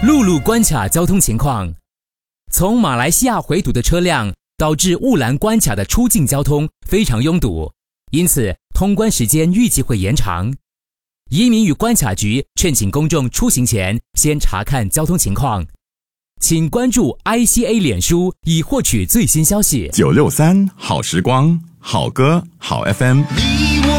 陆路关卡交通情况。从马来西亚回堵的车辆导致雾兰关卡的出境交通非常拥堵，因此通关时间预计会延长。移民与关卡局劝请公众出行前先查看交通情况。请关注 ICA 脸书以获取最新消息。 963好时光，好歌好 FM。